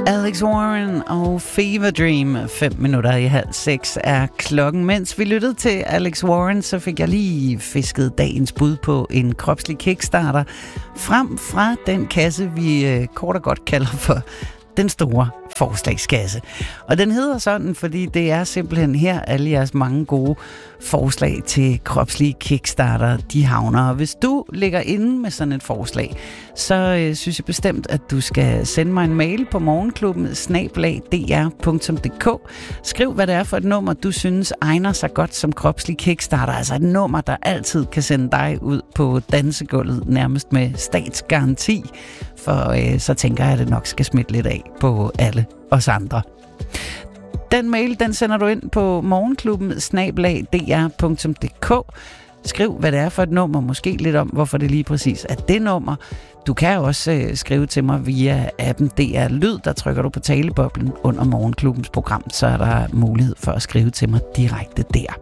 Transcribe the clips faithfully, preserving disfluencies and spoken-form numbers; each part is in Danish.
Alex Warren og Fever Dream. Fem minutter i halv seks er klokken. Mens vi lyttede til Alex Warren, så fik jeg lige fisket dagens bud på en kropslig kickstarter frem fra den kasse, vi øh, kort og godt kalder for den store forslagskasse. Og den hedder sådan, fordi det er simpelthen her alle jeres mange gode forslag til kropslige kickstarter, de havner. Og hvis du ligger inde med sådan et forslag, så øh, synes jeg bestemt, at du skal sende mig en mail på morgenklubben snabel-a d r punktum d k. Skriv, hvad det er for et nummer, du synes egner sig godt som kropslig kickstarter. Altså et nummer, der altid kan sende dig ud på dansegulvet, nærmest med statsgaranti. For øh, så tænker jeg, at det nok skal smitte lidt af på alle os andre. Den mail, den sender du ind på morgenklubben snabel-a d r punktum d k. Skriv, hvad det er for et nummer, måske lidt om, hvorfor det lige præcis er det nummer. Du kan også øh, skrive til mig via appen D R Lyd, der trykker du på taleboblen under morgenklubbens program, så er der mulighed for at skrive til mig direkte der.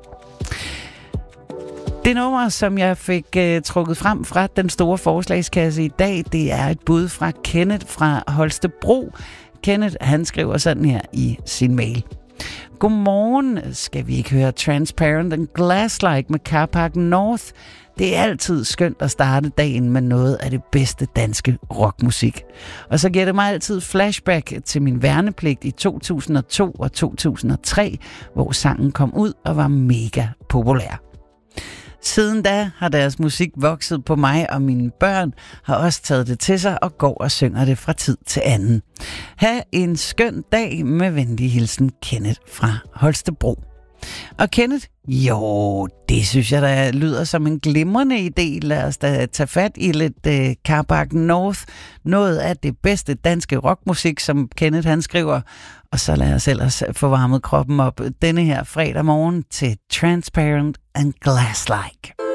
Det nummer, som jeg fik øh, trukket frem fra den store forslagskasse i dag, det er et bud fra Kenneth fra Holstebro. Kenneth, han skriver sådan her i sin mail. Godmorgen. Skal vi ikke høre Transparent and Glass-like med Carpark North? Det er altid skønt at starte dagen med noget af det bedste danske rockmusik. Og så giver det mig altid flashback til min værnepligt i to tusind og to og to tusind og tre, hvor sangen kom ud og var mega populær. Siden da har deres musik vokset på mig, og mine børn har også taget det til sig og går og synger det fra tid til anden. Ha' en skøn dag med venlig hilsen, Kenneth fra Holstebro. Og Kenneth, jo, det synes jeg, der lyder som en glimrende idé. Lad os da tage fat i lidt uh, Carpark North. Noget af det bedste danske rockmusik, som Kenneth han skriver. Og så lad os ellers få varmet kroppen op denne her fredag morgen til Transparent and Glass-like.